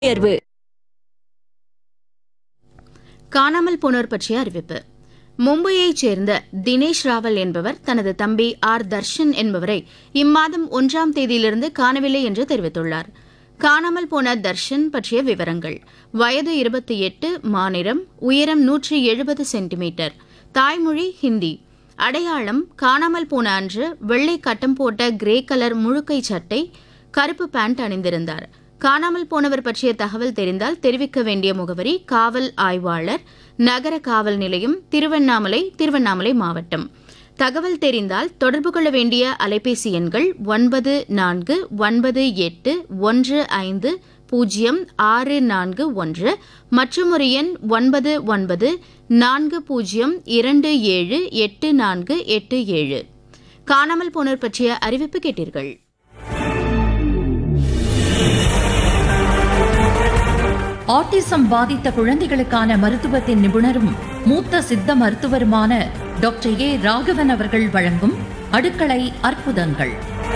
தேர்வு. காணாமல் போனோர் பற்றிய அறிவிப்பு. மும்பையைச் சேர்ந்த தினேஷ் ராவல் என்பவர் தனது தம்பி ஆர் தர்ஷன் என்பவரை இம்மாதம் 1ஆம் தேதியிலிருந்து காணவில்லை என்று தெரிவித்துள்ளார். காணாமல் போன தர்ஷன் பற்றிய விவரங்கள்: வயது 28, மாநிலம் உயரம் 170 சென்டிமீட்டர், தாய்மொழி ஹிந்தி, அடையாளம் காணாமல் போன அன்று வெள்ளை கட்டம் போட்ட கிரே கலர் முழுக்கை சட்டை, கருப்பு பேண்ட் அணிந்திருந்தார். காணாமல் போனவர் பற்றிய தகவல் தெரிந்தால் தெரிவிக்க வேண்டிய முகவரி: காவல் ஆய்வாளர், நகர காவல் நிலையம், திருவண்ணாமலை மாவட்டம். தகவல் தெரிந்தால் தொடர்பு கொள்ள வேண்டிய அலைபேசி எண்கள் 9415050641 மற்றும் ஒரு எண் 9940278487. காணாமல் போனோர் பற்றிய அறிவிப்பு கேட்டீர்கள். ஆட்டிசம் பாதித்த குழந்தைகளுக்கான மருத்துவத்தின் நிபுணரும் மூத்த சித்த மருத்துவருமான டாக்டர் ஏ ராகவன் அவர்கள் வழங்கும் அடுக்களை அற்புதங்கள்.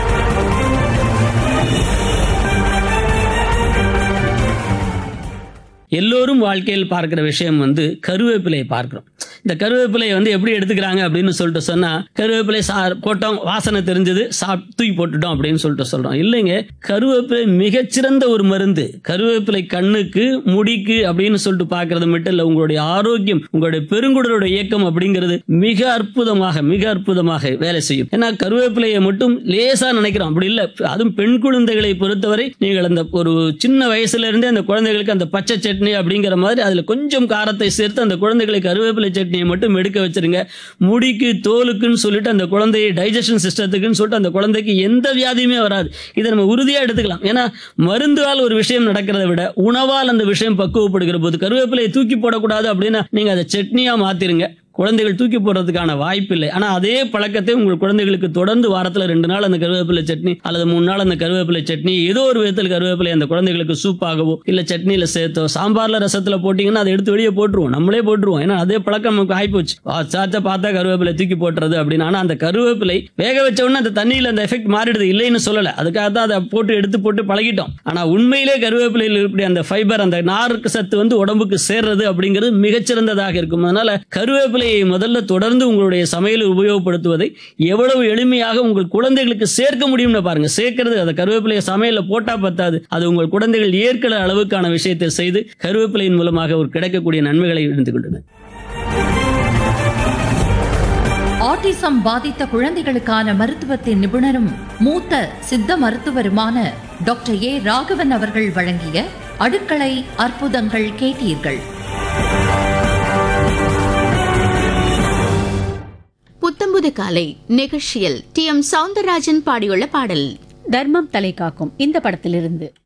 எல்லோரும் வாழ்க்கையில் பார்க்கிற விஷயம் கருவேப்பிலையை பார்க்கிறோம். இந்த கருவேப்பிலையை எப்படி எடுத்துக்கிறாங்க அப்படின்னு சொல்லிட்டு சொன்னா, கருவேப்பிலை போட்டோம், வாசனை தெரிஞ்சது, தூக்கி போட்டுட்டோம் அப்படின்னு சொல்லிட்டு சொல்றோம். இல்லைங்க, கருவேப்பிலை மிகச்சிறந்த ஒரு மருந்து. கருவேப்பிலை கண்ணுக்கு, முடிக்கு அப்படின்னு சொல்லிட்டு பார்க்கறது மட்டும் இல்ல, உங்களுடைய ஆரோக்கியம், உங்களுடைய பெருங்குடலுடைய இயக்கம் அப்படிங்கிறது மிக அற்புதமாக வேலை செய்யும். ஏன்னா கருவேப்பிலையை மட்டும் லேசா நினைக்கிறோம், அப்படி இல்லை. அதுவும் பெண் குழந்தைகளை பொறுத்தவரை நீங்கள் அந்த ஒரு சின்ன வயசுல இருந்தே அந்த குழந்தைகளுக்கு அந்த பச்சை சட்னி அப்படிங்கிற மாதிரி அதுல கொஞ்சம் காரத்தை சேர்த்து அந்த குழந்தைகளை கருவேப்பிலை சட்னியை மட்டும் எடுக்க வச்சிருங்க. முடிக்கு, தோலுக்குன்னு சொல்லிட்டு அந்த குழந்தைய டைஜஷன் சிஸ்டத்துக்குன்னு சொல்லிட்டு அந்த குழந்தைக்கு எந்த வியாதியுமே வராது. இதை நம்ம உறுதியா எடுத்துக்கலாம். ஏன்னா மருந்தால் ஒரு விஷயம் நடக்கிறத விட உணவால் அந்த விஷயம் பக்குவப்படுகிற போது கருவேப்பிலையை தூக்கி போடக்கூடாது அப்படின்னா நீங்க அதை சட்னியா மாத்திருங்க. குழந்தைகள் தூக்கி போடுறதுக்கான வாய்ப்பு இல்லை. ஆனா அதே பழக்கத்தை உங்கள் குழந்தைகளுக்கு தொடர்ந்து வாரத்தில் 2 நாள் அந்த கருவேப்பிலை சட்னி அல்லது 3 நாள் அந்த கருவேப்பிலை சட்னி, ஏதோ ஒரு விதத்தில் கருவேப்பிலை அந்த குழந்தைகளுக்கு சூப்பாகவோ இல்ல சட்னியில சேர்த்தோ, சாம்பார்ல ரசத்துல போட்டீங்கன்னா அதை எடுத்து வெளியே போட்டுருவோம், நம்மளே போட்டுருவோம். ஏன்னா அதே பழக்கம் நமக்கு ஆயிப்போச்சு. சாச்சா பார்த்தா கருவேப்பிலை தூக்கி போட்டுறது அப்படின்னு. ஆனா அந்த கருவேப்பிலை வேக வச்ச உடனே அந்த தண்ணியில அந்த எஃபெக்ட் மாறிடுது, இல்லைன்னு சொல்லல. அதுக்காக தான் அதை போட்டு பழகிட்டோம். ஆனா உண்மையிலே கருவேப்பிலையில் இப்படி அந்த ஃபைபர், அந்த நாருக்கு சத்து உடம்புக்கு சேர்றது அப்படிங்கிறது மிகச்சிறந்ததாக இருக்கும். அதனால கருவேப்பிலை முதல்ல தொடர்ந்து உங்களுடைய சமையல் உபயோகப்படுத்துவதை எவ்வளவு எளிமையாக உங்கள் குழந்தைகளுக்கு சேர்க்க முடியும்னு பாருங்க. சேர்க்கிறது, அந்த கருவேப்பிலையை சமையல்ல போட்டா பத்தாது, அது உங்கள் குழந்தைகள் ஏற்கிற அளவுக்கான விஷயத்தை செய்து கருவேப்பிலையின் மூலமாக ஒரு கிடைக்கக்கூடிய நன்மைகளை இருந்து கொண்டன. ஆட்டிசம் பாதித்த குழந்தைகளுக்கான மருத்துவத்தின் நிபுணரும் மூத்த சித்த மருத்துவருமான டாக்டர் ஏ ராகவன் அவர்கள் வழங்கிய அடுக்களை அற்புதங்கள் கேட்டீர்கள். புத்தம்புது காலை நிகழ்ச்சியில் டி.எம். சௌந்தரராஜன் பாடியுள்ள பாடல் தர்மம் தலை காக்கும் இந்த படத்திலிருந்து.